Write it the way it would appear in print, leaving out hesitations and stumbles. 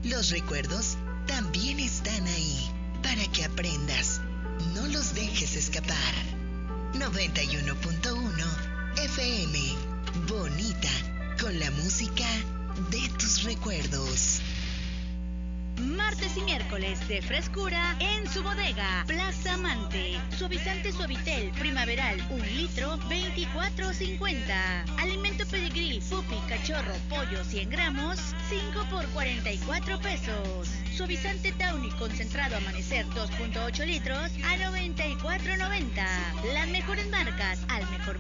Los recuerdos también están ahí para que aprendas. No los dejes escapar. 91.1 FM. Bonita, con la música de tus recuerdos. Martes y miércoles de frescura en su bodega Plaza Amante. Suavizante Suavitel primaveral 1 litro 24.50. Alimento pedigrí, pupi, cachorro, pollo 100 gramos 5 por 44 pesos. Suavizante Tawny concentrado amanecer 2.8 litros a 94.90. Las mejores marcas al mejor